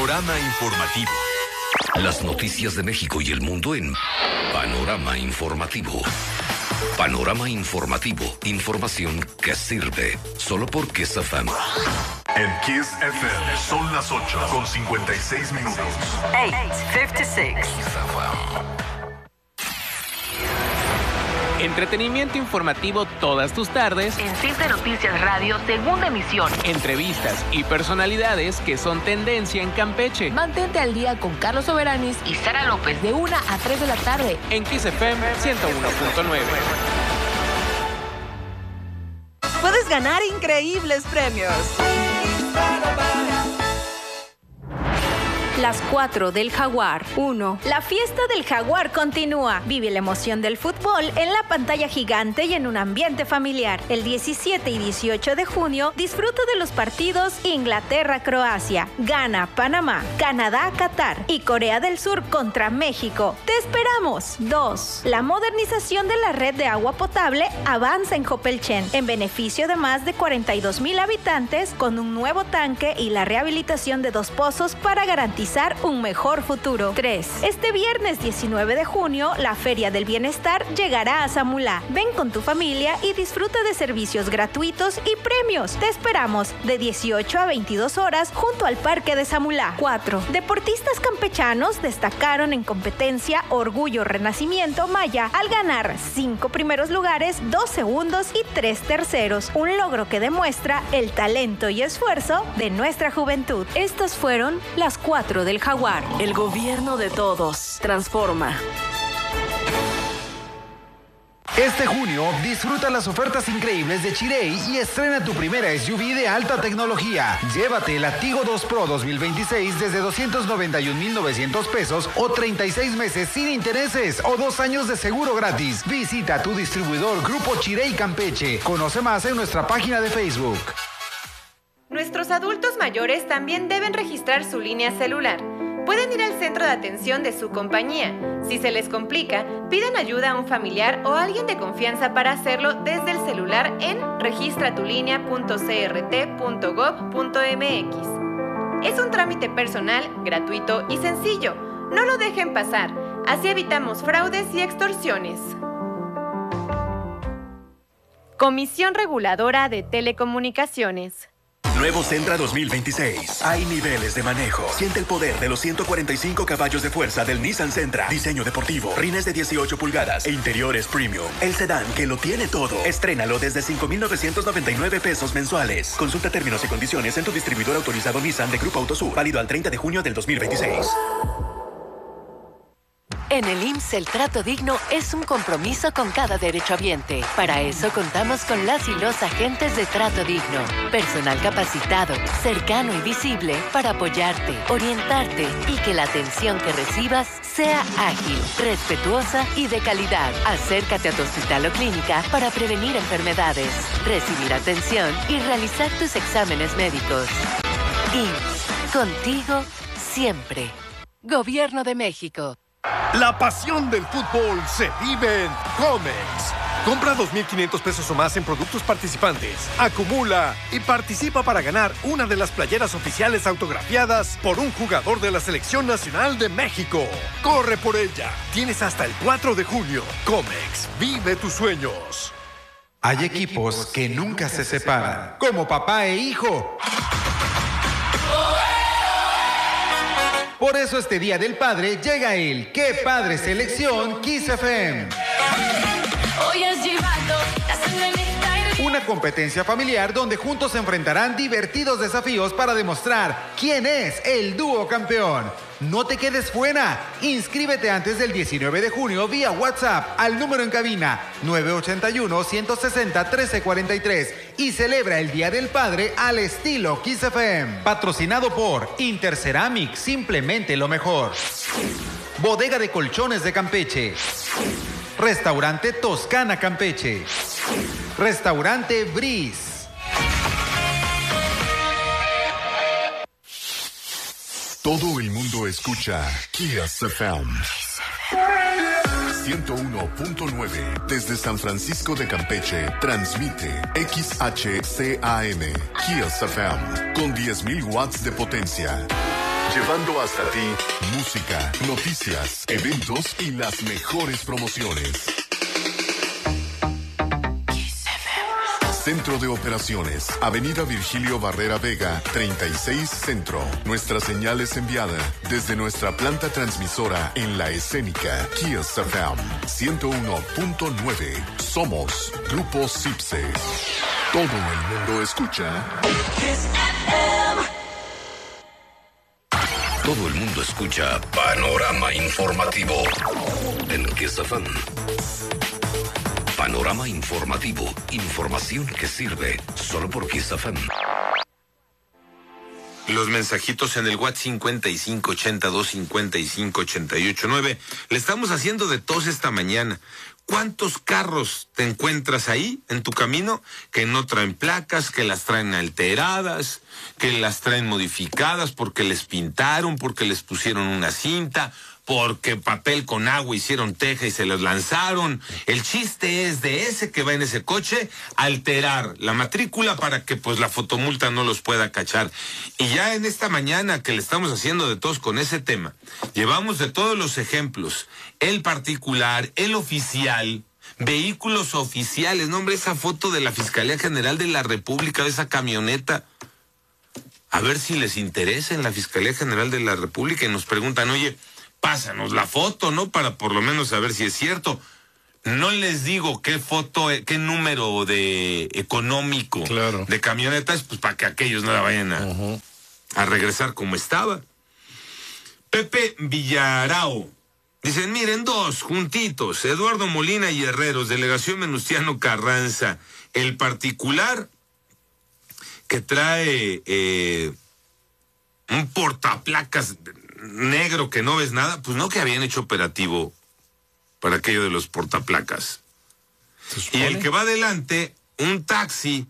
Panorama Informativo. Las noticias de México y el mundo en Panorama Informativo. Panorama Informativo. Información que sirve. Solo por Kiss FM. En Kiss FM son las 8:56 minutos. 8:56. Entretenimiento informativo todas tus tardes. En Simple Noticias Radio, segunda emisión. Entrevistas y personalidades que son tendencia en Campeche. Mantente al día con Carlos Soberanis y Sara López de 1 a 3 de la tarde. En Kiss FM 101.9. Puedes ganar increíbles premios. Las 4 del Jaguar. 1. La fiesta del Jaguar continúa. Vive la emoción del fútbol en la pantalla gigante y en un ambiente familiar. El 17 y 18 de junio disfruta de los partidos Inglaterra-Croacia, Ghana-Panamá, Canadá-Qatar y Corea del Sur contra México. ¡Te esperamos! 2. La modernización de la red de agua potable avanza en Jopelchen en beneficio de más de 42,000 habitantes con un nuevo tanque y la rehabilitación de 2 pozos para garantizar un mejor futuro. 3. Este viernes 19 de junio, la Feria del Bienestar llegará a Samulá. Ven con tu familia y disfruta de servicios gratuitos y premios. Te esperamos de 18 a 22 horas junto al Parque de Samulá. 4. Deportistas campechanos destacaron en competencia Orgullo Renacimiento Maya al ganar 5 primeros lugares, 2 segundos y 3 terceros. Un logro que demuestra el talento y esfuerzo de nuestra juventud. Estas fueron las 4 del Jaguar. El gobierno de todos. Transforma. Este junio, disfruta las ofertas increíbles de Chirey y estrena tu primera SUV de alta tecnología. Llévate el Atigo 2 Pro 2026 desde 291,900 pesos o 36 meses sin intereses o 2 años de seguro gratis. Visita tu distribuidor Grupo Chirey Campeche. Conoce más en nuestra página de Facebook. Nuestros adultos mayores también deben registrar su línea celular. Pueden ir al centro de atención de su compañía. Si se les complica, pidan ayuda a un familiar o a alguien de confianza para hacerlo desde el celular en registratulinea.crt.gov.mx. Es un trámite personal, gratuito y sencillo. No lo dejen pasar. Así evitamos fraudes y extorsiones. Comisión Reguladora de Telecomunicaciones. Nuevo Sentra 2026. Hay niveles de manejo. Siente el poder de los 145 caballos de fuerza del Nissan Sentra. Diseño deportivo, rines de 18 pulgadas e interiores premium. El sedán que lo tiene todo. Estrénalo desde 5,999 pesos mensuales. Consulta términos y condiciones en tu distribuidor autorizado Nissan de Grupo Autosur. Válido al 30 de junio del 2026. En el IMSS, el trato digno es un compromiso con cada derechohabiente. Para eso contamos con las y los agentes de Trato Digno. Personal capacitado, cercano y visible para apoyarte, orientarte y que la atención que recibas sea ágil, respetuosa y de calidad. Acércate a tu hospital o clínica para prevenir enfermedades, recibir atención y realizar tus exámenes médicos. IMSS, contigo siempre. Gobierno de México. La pasión del fútbol se vive en Comex. Compra 2,500 pesos o más en productos participantes. Acumula y participa para ganar una de las playeras oficiales autografiadas por un jugador de la Selección Nacional de México. Corre por ella. Tienes hasta el 4 de junio. Comex, vive tus sueños. Hay equipos que nunca se separan, como papá e hijo. Por eso este Día del Padre llega el ¡Qué Padre Selección Kiss FM! Una competencia familiar donde juntos se enfrentarán divertidos desafíos para demostrar quién es el dúo campeón. No te quedes fuera. Inscríbete antes del 19 de junio vía WhatsApp al número en cabina 981-160-1343 y celebra el Día del Padre al estilo Kiss FM. Patrocinado por Interceramic, simplemente lo mejor. Bodega de Colchones de Campeche. Restaurante Toscana Campeche. Restaurante Breeze. Todo el mundo escucha Kiss FM 101.9 desde San Francisco de Campeche. Transmite XHCAM Kiss FM con 10,000 watts de potencia. llevando hasta ti música, noticias, eventos y las mejores promociones. Centro de Operaciones, Avenida Virgilio Barrera Vega, 36 Centro. Nuestra señal es enviada desde nuestra planta transmisora en La Escénica, Kiss FM 101.9. Somos Grupo Cipse. Todo el mundo escucha Kiss FM. Todo el mundo escucha Panorama Informativo en Kiss FM. Panorama Informativo, información que sirve solo por Kiss FM. Los mensajitos en el WhatsApp 5582-558889. Le estamos haciendo de tos esta mañana. ¿Cuántos carros te encuentras ahí en tu camino que no traen placas, que las traen alteradas, que las traen modificadas porque les pintaron, porque les pusieron una cinta, porque papel con agua hicieron teja y se los lanzaron? El chiste es de ese que va en ese coche alterar la matrícula para que pues la fotomulta no los pueda cachar. Y ya en esta mañana que le estamos haciendo de todos con ese tema, llevamos de todos los ejemplos, el particular, el oficial, vehículos oficiales. No, hombre, esa foto de la Fiscalía General de la República, de esa camioneta. A ver si les interesa en la Fiscalía General de la República y nos preguntan, oye, pásanos la foto, ¿no? Para por lo menos saber si es cierto. No les digo qué foto, qué número de económico de camioneta es, pues para que aquellos no la vayan a regresar como estaba. Pepe Villarao. Dicen, miren, dos juntitos, Eduardo Molina y Herreros, delegación Venustiano Carranza. El particular que trae un portaplacas negro que no ves nada, pues no que habían hecho operativo para aquello de los portaplacas. Y el que va adelante, un taxi,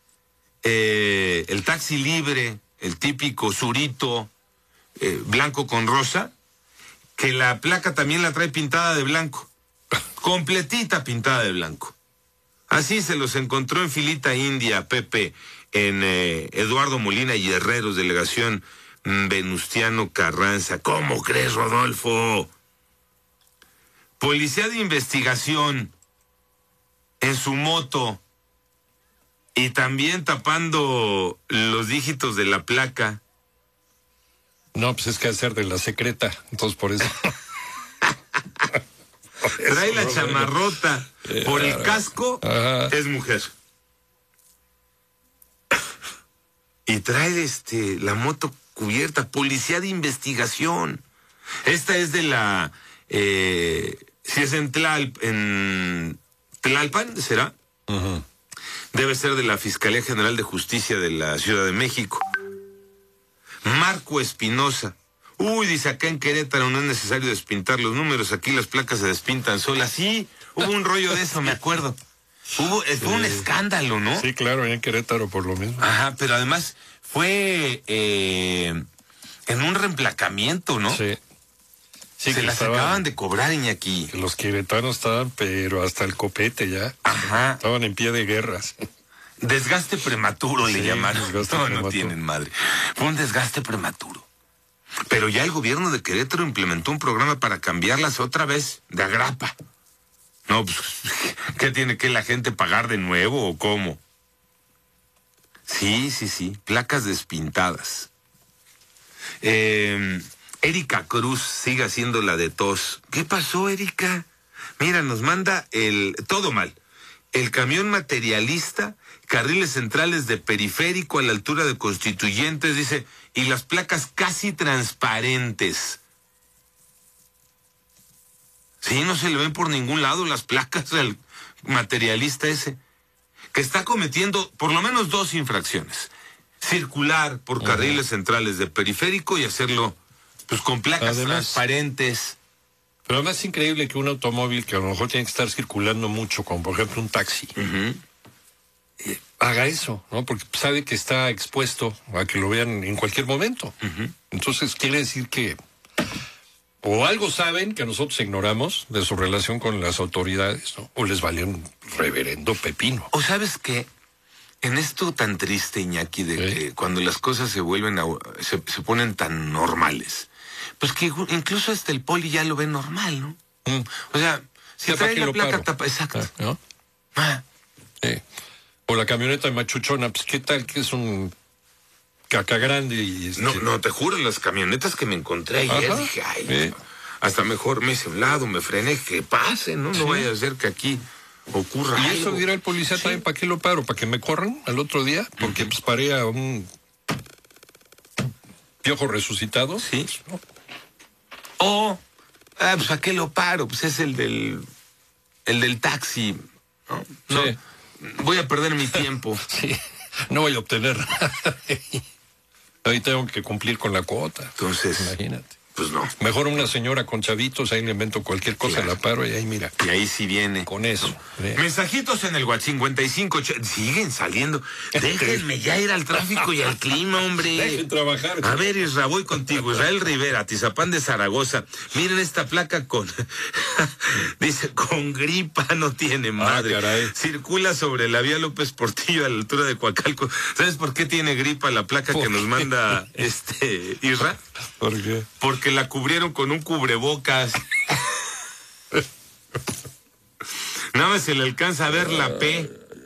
el taxi libre, el típico surito, blanco con rosa, que la placa también la trae pintada de blanco, completita pintada de blanco. Así se los encontró en filita india, Pepe, en Eduardo Molina y Herreros, delegación Venustiano Carranza. ¿Cómo crees, Rodolfo? Policía de investigación en su moto y también tapando los dígitos de la placa. No, pues es que hacer de la secreta, entonces por eso. Trae la chamarrota por el casco, es mujer. Y trae la moto cubierta, policía de investigación. Esta es de la, si es en Tlalpan, ¿será? Debe ser de la Fiscalía General de Justicia de la Ciudad de México. Marco Espinosa. Uy, dice, acá en Querétaro no es necesario despintar los números, aquí las placas se despintan solas. Sí, hubo un rollo de eso, me acuerdo. Fue un escándalo, ¿no? Sí, claro, en Querétaro por lo mismo. Ajá, pero además fue en un reemplacamiento, ¿no? Sí. Sí, se las acaban de cobrar, Iñaki. Los queretanos estaban, pero hasta el copete ya. Ajá. Estaban en pie de guerras. Desgaste prematuro le llamaron. No tienen madre. Fue un desgaste prematuro. Pero ya el gobierno de Querétaro implementó un programa para cambiarlas otra vez de agrapa. No, pues, ¿qué tiene que la gente pagar de nuevo o cómo? Sí, placas despintadas. Erika Cruz sigue haciendo la de tos. ¿Qué pasó, Erika? Mira, nos manda todo mal. El camión materialista, carriles centrales de Periférico a la altura de Constituyentes, dice, y las placas casi transparentes. Sí, no se le ven por ningún lado las placas al materialista ese, que está cometiendo por lo menos 2 infracciones. Circular por carriles centrales de Periférico y hacerlo pues con placas transparentes. Pero además es increíble que un automóvil que a lo mejor tiene que estar circulando mucho, como por ejemplo un taxi, haga eso, ¿no? Porque sabe que está expuesto a que lo vean en cualquier momento. Entonces quiere decir que o algo saben que nosotros ignoramos de su relación con las autoridades, ¿no? O les vale un reverendo pepino. O sabes qué, En esto tan triste, Iñaki, de que cuando las cosas se vuelven se ponen tan normales, pues que incluso hasta el poli ya lo ve normal, ¿no? O sea, si trae la placa tapa, exacto. ¿No? O la camioneta machuchona, pues qué tal que es un caca grande y No, te juro, las camionetas que me encontré ayer, dije, ay, hasta mejor me hice a un lado, me frené, que pase, ¿no? No vaya a ser que aquí ocurra y algo. eso dirá el policía también, ¿para qué lo paro? ¿Para que me corran al otro día? Porque pues paré a un piojo resucitado. Sí. O, pues ¿a qué lo paro? Pues es el del taxi, ¿no? Sí. Voy a perder mi tiempo. Sí, no voy a obtener. Ahí tengo que cumplir con la cuota. Entonces, imagínate. Pues no. Mejor una señora con chavitos, ahí le invento cualquier cosa, la paro y ahí mira. Y ahí sí viene. Con eso. Mensajitos en el WhatsApp 55. Siguen saliendo. Déjenme ya ir al tráfico y al clima, hombre. Dejen trabajar. A ver, Isra, voy contigo. Israel Rivera, Tizapán de Zaragoza. Miren esta placa con... dice, con gripa no tiene madre. Circula sobre la vía López Portillo a la altura de Coacalco. ¿Sabes por qué tiene gripa la placa que nos manda Isra? ¿Por qué? Porque la cubrieron con un cubrebocas. Nada más se le alcanza a ver la P.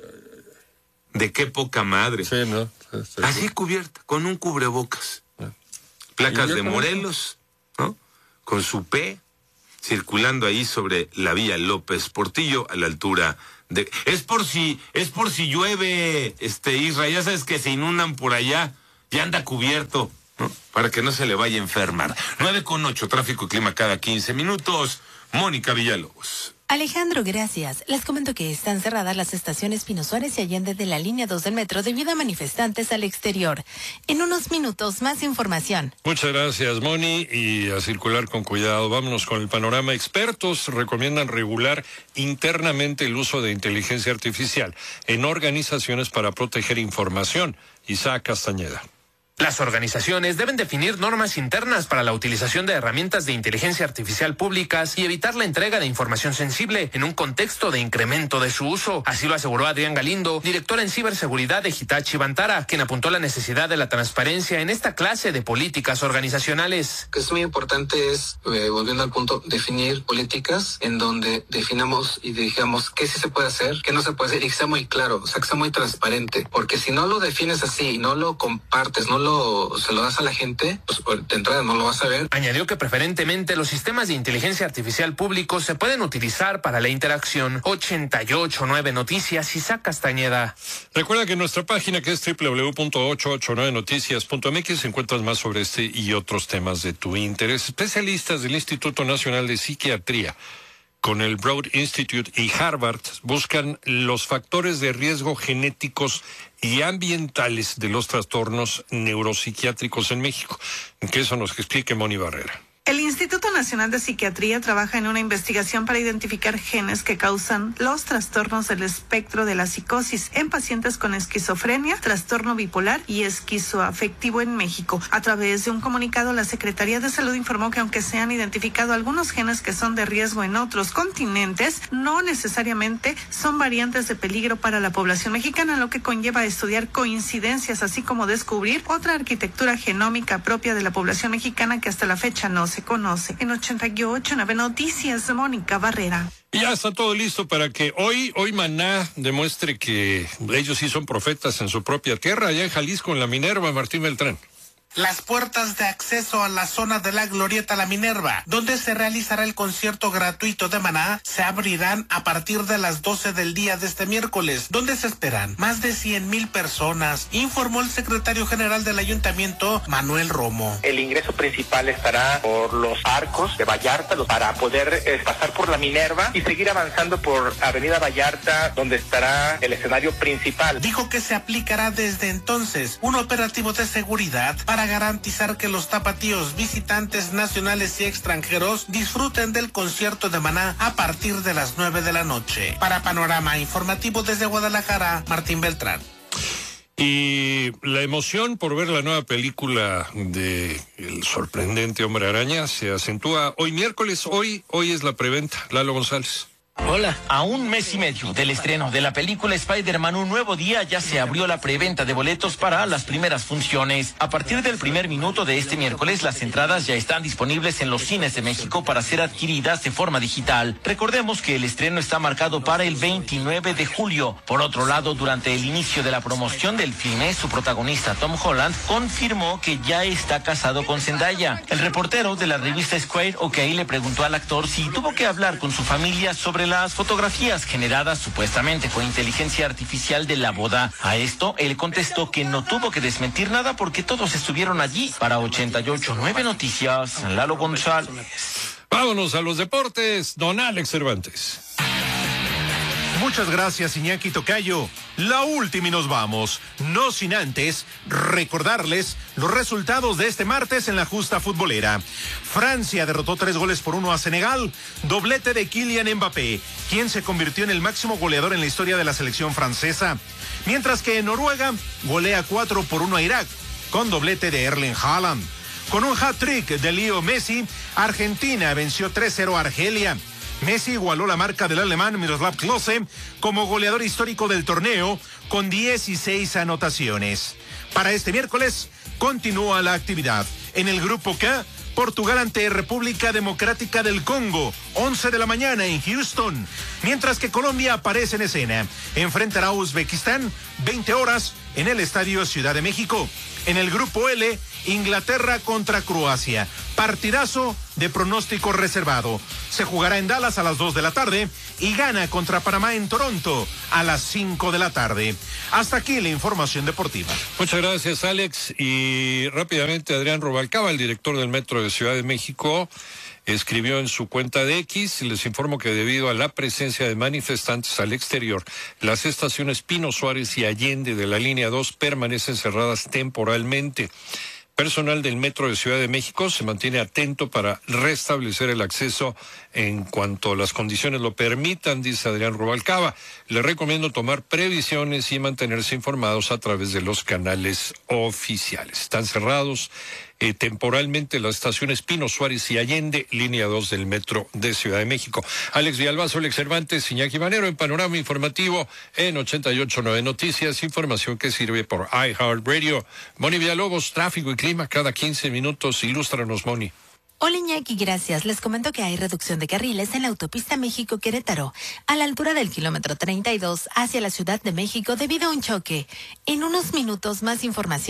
De qué poca madre. Sí, ¿no? Sí. Así cubierta, con un cubrebocas. Placas de Morelos, ¿no? Con su P, circulando ahí sobre la vía López Portillo a la altura de... Es por si llueve, Isra, ya sabes que se inundan por allá, ya anda cubierto, ¿no? Para que no se le vaya a enfermar. 9:08, tráfico y clima cada 15 minutos. Mónica Villalobos. Alejandro, gracias. Les comento que están cerradas las estaciones Pino Suárez y Allende de la línea 2 del metro debido a manifestantes al exterior. En unos minutos, más información. Muchas gracias, Moni, y a circular con cuidado. Vámonos con el panorama. Expertos recomiendan regular internamente el uso de inteligencia artificial en organizaciones para proteger información. Isaac Castañeda. Las organizaciones deben definir normas internas para la utilización de herramientas de inteligencia artificial públicas y evitar la entrega de información sensible en un contexto de incremento de su uso. Así lo aseguró Adrián Galindo, director en ciberseguridad de Hitachi Vantara, quien apuntó la necesidad de la transparencia en esta clase de políticas organizacionales. Que es muy importante es, volviendo al punto, definir políticas en donde definamos y digamos qué sí se puede hacer, qué no se puede hacer y que sea muy claro, o sea, que sea muy transparente. Porque si no lo defines así, no lo compartes, no se lo das a la gente, pues de entrada no lo vas a ver. Añadió que preferentemente los sistemas de inteligencia artificial públicos se pueden utilizar para la interacción. 889 Noticias, Isaac Castañeda. Recuerda que en nuestra página, que es www.889noticias.mx, encuentras más sobre este y otros temas de tu interés. Especialistas del Instituto Nacional de Psiquiatría con el Broad Institute y Harvard buscan los factores de riesgo genéticos y ambientales de los trastornos neuropsiquiátricos en México. Que eso nos explique Moni Barrera. El Instituto Nacional de Psiquiatría trabaja en una investigación para identificar genes que causan los trastornos del espectro de la psicosis en pacientes con esquizofrenia, trastorno bipolar y esquizoafectivo en México. A través de un comunicado, la Secretaría de Salud informó que aunque se han identificado algunos genes que son de riesgo en otros continentes, no necesariamente son variantes de peligro para la población mexicana, lo que conlleva a estudiar coincidencias, así como descubrir otra arquitectura genómica propia de la población mexicana que hasta la fecha no se conoce. En 88.9 Noticias, Mónica Barrera. Y ya está todo listo para que hoy Maná demuestre que ellos sí son profetas en su propia tierra, allá en Jalisco, en la Minerva. Martín Beltrán. Las puertas de acceso a la zona de la Glorieta La Minerva, donde se realizará el concierto gratuito de Maná, se abrirán a partir de las 12 del día de este miércoles, donde se esperan más de 100,000 personas, informó el secretario general del ayuntamiento, Manuel Romo. El ingreso principal estará por los arcos de Vallarta para poder pasar por La Minerva y seguir avanzando por Avenida Vallarta, donde estará el escenario principal. Dijo que se aplicará desde entonces un operativo de seguridad para garantizar que los tapatíos, visitantes nacionales y extranjeros disfruten del concierto de Maná a partir de las 9 de la noche. Para Panorama Informativo desde Guadalajara, Martín Beltrán. Y la emoción por ver la nueva película de El sorprendente Hombre Araña se acentúa hoy miércoles. Hoy es la preventa. Lalo González. Hola. A un mes y medio del estreno de la película Spider-Man Un Nuevo Día ya se abrió la preventa de boletos para las primeras funciones. A partir del primer minuto de este miércoles, las entradas ya están disponibles en los cines de México para ser adquiridas de forma digital. Recordemos que el estreno está marcado para el 29 de julio. Por otro lado, durante el inicio de la promoción del filme, su protagonista Tom Holland confirmó que ya está casado con Zendaya. El reportero de la revista Square OK le preguntó al actor si tuvo que hablar con su familia sobre las fotografías generadas supuestamente con inteligencia artificial de la boda. A esto, él contestó que no tuvo que desmentir nada porque todos estuvieron allí. Para 88.9 Noticias, Lalo González. Vámonos a los deportes, don Alex Cervantes. Muchas gracias, Iñaki Tocayo. La última y nos vamos. No sin antes recordarles los resultados de este martes en la justa futbolera. Francia derrotó 3-1 a Senegal. Doblete de Kylian Mbappé, quien se convirtió en el máximo goleador en la historia de la selección francesa. Mientras que Noruega golea 4-1 a Irak, con doblete de Erling Haaland. Con un hat-trick de Leo Messi, Argentina venció 3-0 a Argelia. Messi igualó la marca del alemán Miroslav Klose como goleador histórico del torneo con 16 anotaciones. Para este miércoles continúa la actividad. En el grupo K, Portugal ante República Democrática del Congo, 11 de la mañana en Houston. Mientras que Colombia aparece en escena. Enfrentará a Uzbekistán, 20 horas, en el Estadio Ciudad de México. En el grupo L, Inglaterra contra Croacia. Partidazo de pronóstico reservado. Se jugará en Dallas a las 2 de la tarde y Ghana contra Panamá en Toronto a las 5 de la tarde. Hasta aquí la información deportiva. Muchas gracias, Alex. Y rápidamente, Adrián Rubalcaba, el director del Metro de Ciudad de México, escribió en su cuenta de X, y les informo que debido a la presencia de manifestantes al exterior, las estaciones Pino Suárez y Allende de la línea 2 permanecen cerradas temporalmente. Personal del Metro de Ciudad de México se mantiene atento para restablecer el acceso en cuanto las condiciones lo permitan, dice Adrián Rubalcaba. Le recomiendo tomar previsiones y mantenerse informados a través de los canales oficiales. Están cerrados temporalmente las estaciones Pino Suárez y Allende, línea 2 del Metro de Ciudad de México. Alex Villalbazo, Alex Cervantes, Iñaki Manero en Panorama Informativo en 88.9 Noticias, información que sirve por iHeartRadio. Moni Villalobos, tráfico y clima cada 15 minutos. Ilústranos, Moni. Hola Iñaki, gracias. Les comento que hay reducción de carriles en la autopista México-Querétaro, a la altura del kilómetro 32 hacia la Ciudad de México debido a un choque. En unos minutos más información.